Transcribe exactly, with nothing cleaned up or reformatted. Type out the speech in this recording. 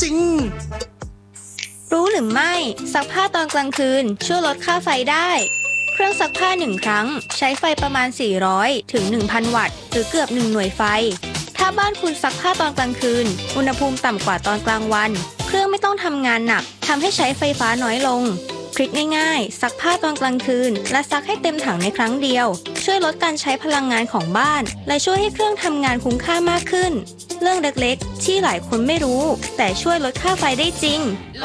จริงรู้หรือไม่ซักผ้าตอนกลางคืนช่วยลดค่าไฟได้เครื่องซักผ้าหนึ่งครั้งใช้ไฟประมาณสี่ร้อยถึง หนึ่งพัน วัตต์หรือเกือบหนึ่งหน่วยไฟถ้าบ้านคุณซักผ้าตอนกลางคืนอุณหภูมิต่ำกว่าตอนกลางวันเครื่องไม่ต้องทำงานหนักทำให้ใช้ไฟฟ้าน้อยลงทริคง่ายๆซักผ้าตอนกลางคืนและซักให้เต็มถังในครั้งเดียวช่วยลดการใช้พลังงานของบ้านและช่วยให้เครื่องทำงานคุ้มค่ามากขึ้นเรื่องเล็กๆที่หลายคนไม่รู้แต่ช่วยลดค่าไฟได้จริง